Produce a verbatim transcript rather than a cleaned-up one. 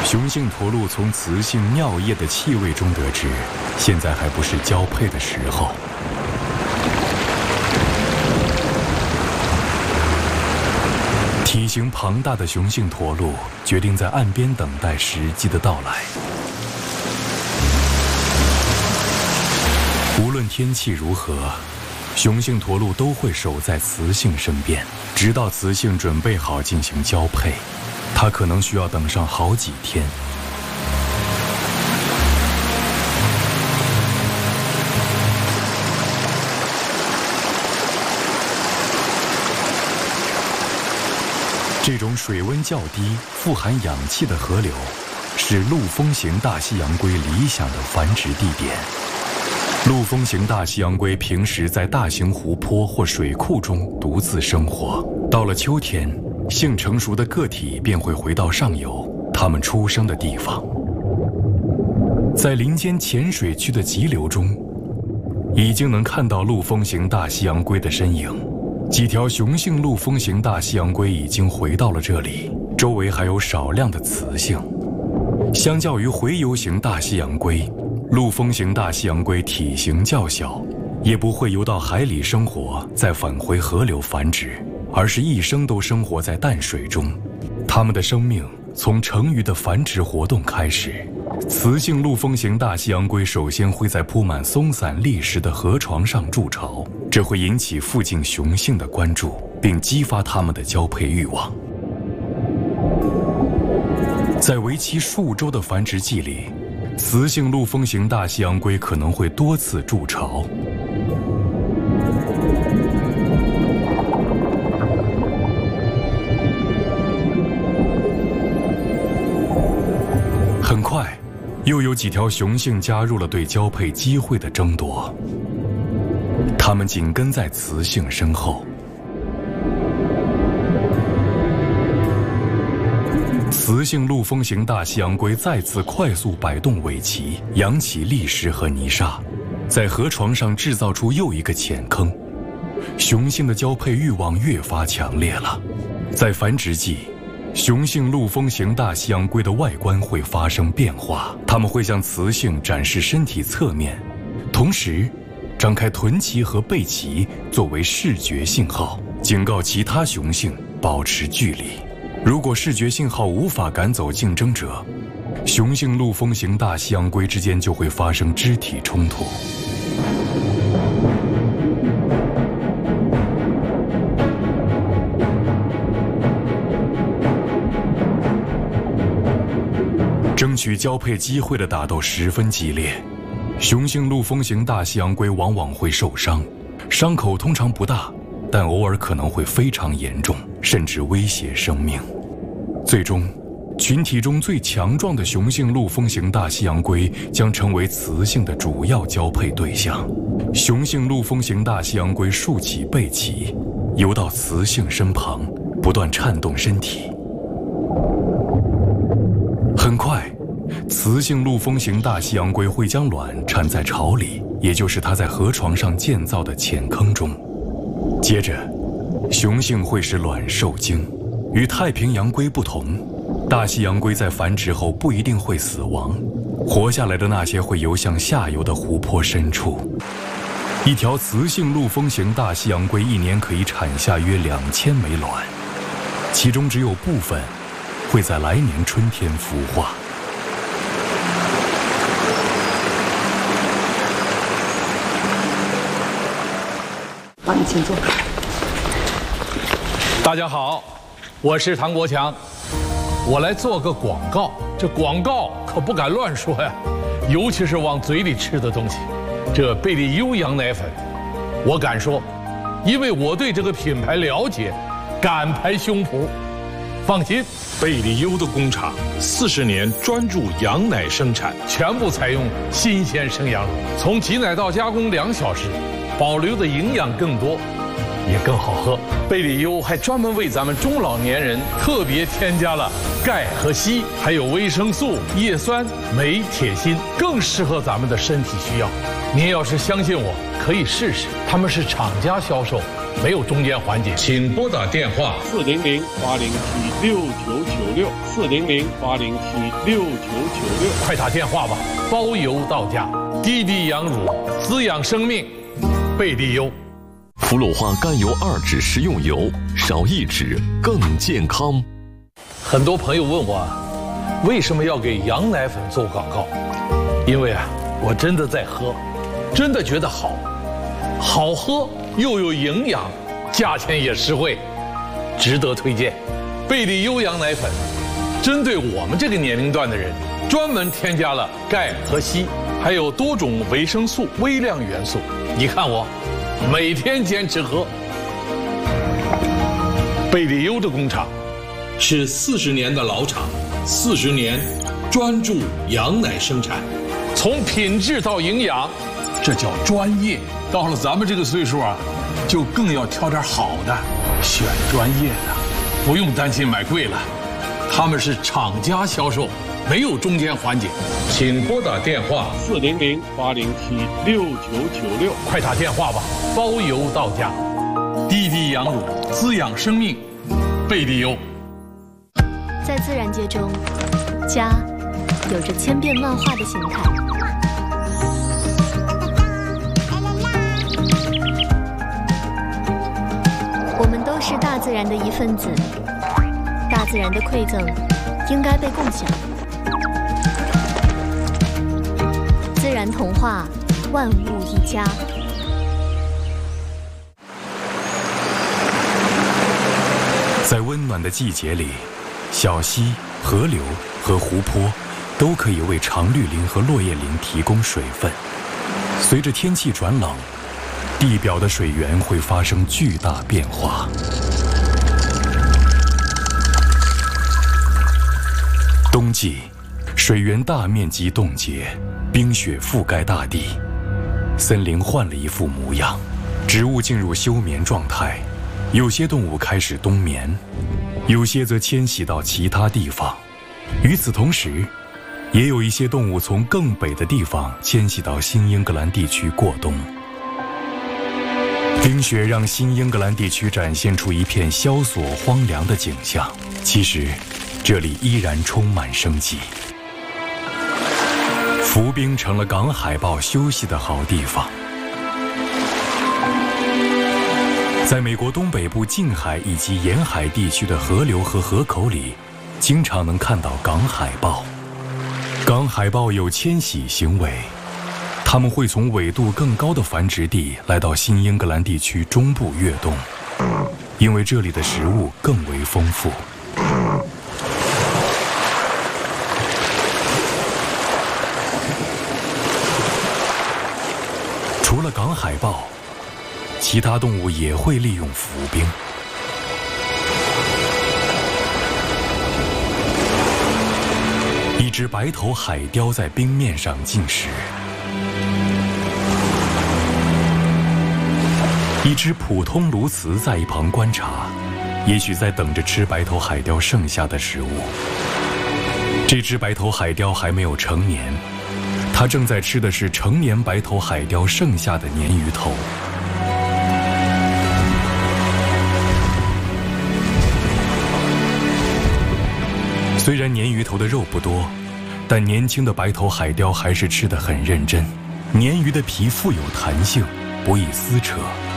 雄性驼鹿从雌性尿液的气味中得知，现在还不是交配的时候。体型庞大的雄性驼鹿决定在岸边等待时机的到来。无论天气如何，雄性驼鹿都会守在雌性身边，直到雌性准备好进行交配。它可能需要等上好几天。这种水温较低、富含氧气的河流，是陆风型大西洋龟理想的繁殖地点。陆风型大西洋龟平时在大型湖泊或水库中独自生活，到了秋天，性成熟的个体便会回到上游，它们出生的地方。在林间浅水区的急流中，已经能看到陆风型大西洋龟的身影。几条雄性陆风型大西洋龟已经回到了这里，周围还有少量的雌性。相较于洄游型大西洋龟，陆风型大西洋龟体型较小，也不会游到海里生活，再返回河流繁殖，而是一生都生活在淡水中。它们的生命从成鱼的繁殖活动开始。雌性陆风型大西洋龟首先会在铺满松散砾石的河床上筑巢，这会引起附近雄性的关注，并激发它们的交配欲望。在为期数周的繁殖季里，雌性陆风型大西洋龟可能会多次筑巢。很快，又有几条雄性加入了对交配机会的争夺。它们紧跟在雌性身后。雌性陆风型大西洋龟再次快速摆动尾鳍，扬起砾石和泥沙，在河床上制造出又一个浅坑。雄性的交配欲望越发强烈了。在繁殖季，雄性陆风型大西洋龟的外观会发生变化，它们会向雌性展示身体侧面，同时张开臀鳍和背鳍作为视觉信号，警告其他雄性保持距离。如果视觉信号无法赶走竞争者，雄性陆风型大西洋龟之间就会发生肢体冲突。争取交配机会的打斗十分激烈，雄性陆风型大西洋龟往往会受伤，伤口通常不大，但偶尔可能会非常严重，甚至威胁生命。最终，群体中最强壮的雄性陆风型大西洋龟将成为雌性的主要交配对象。雄性陆风型大西洋龟竖起背鳍，游到雌性身旁，不断颤动身体。很快，雌性陆风型大西洋龟会将卵产在巢里，也就是它在河床上建造的浅坑中。接着，雄性会使卵受精。与太平洋龟不同，大西洋龟在繁殖后不一定会死亡，活下来的那些会游向下游的湖泊深处。一条雌性陆风型大西洋龟一年可以产下约两千枚卵，其中只有部分会在来年春天孵化。 帮你请坐。 大家好，我是唐国强，我来做个广告。这广告可不敢乱说呀，尤其是往嘴里吃的东西。这贝利优羊奶粉，我敢说，因为我对这个品牌了解，敢拍胸脯。放心， 贝利优的工厂四十年专注羊奶生产， 全部采用新鲜生羊乳，从挤奶到加工两小时，保留的营养更多，也更好喝。贝利优还专门为咱们中老年人特别添加了钙和硒，还有维生素、叶酸、镁、铁、锌，更适合咱们的身体需要。您要是相信我，可以试试。他们是厂家销售， 没有中间环节。 请拨打电话四零零八零七六九九六四零零八零七六九九六， 快打电话吧，包邮到家。滴滴羊乳滋养生命，贝利优。 氟鲁化甘油二酯食用油，少一酯更健康。 很多朋友问我，为什么要给羊奶粉做广告？因为啊，我真的在喝，真的觉得好，好喝又有营养，价钱也实惠，值得推荐。贝利优羊奶粉，针对我们这个年龄段的人，专门添加了钙和硒，还有多种维生素、微量元素。你看我，每天坚持喝。贝利优的工厂是四十年的老厂，四十年专注羊奶生产， 从品质到营养，这叫专业。到了咱们这个岁数啊，就更要挑点好的，选专业的，不用担心买贵了。他们是厂家销售，没有中间环节。 请拨打电话四零零八零七六九九六， 快打电话吧，包邮到家。滴滴羊乳滋养生命，贝利优。 在自然界中，家有着千变万化的形态。我们都是大自然的一份子，大自然的馈赠应该被共享。自然童话，万物一家。 在温暖的季节里，小溪、河流和湖泊都可以为常绿林和落叶林提供水分。随着天气转冷，地表的水源会发生巨大变化。冬季，水源大面积冻结，冰雪覆盖大地，森林换了一副模样，植物进入休眠状态。有些动物开始冬眠，有些则迁徙到其他地方。与此同时，也有一些动物从更北的地方迁徙到新英格兰地区过冬。冰雪让新英格兰地区展现出一片萧索荒凉的景象，其实这里依然充满生机。浮冰成了港海豹休息的好地方。在美国东北部近海以及沿海地区的河流和河口里，经常能看到港海豹。港海豹有迁徙行为，它们会从纬度更高的繁殖地来到新英格兰地区中部越冬，因为这里的食物更为丰富。除了港海豹，其他动物也会利用浮冰。一只白头海雕在冰面上进食，一只普通鸬鹚在一旁观察，也许在等着吃白头海雕剩下的食物。这只白头海雕还没有成年，它正在吃的是成年白头海雕剩下的鲶鱼头。虽然鲶鱼头的肉不多，但年轻的白头海雕还是吃得很认真。鲶鱼的皮富有弹性，不易撕扯。